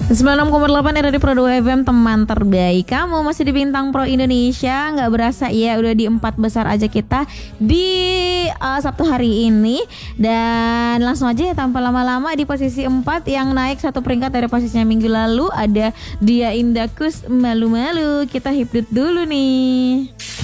96,8 Radio Pro 2 FM, teman terbaik kamu. Masih di Bintang Pro Indonesia. Gak berasa ya, udah di 4 besar aja kita di Sabtu hari ini. Dan langsung aja ya, tanpa lama-lama, di posisi 4 yang naik 1 peringkat dari posisinya minggu lalu ada Dia Indakus Malu-Malu. Kita hipdut dulu nih.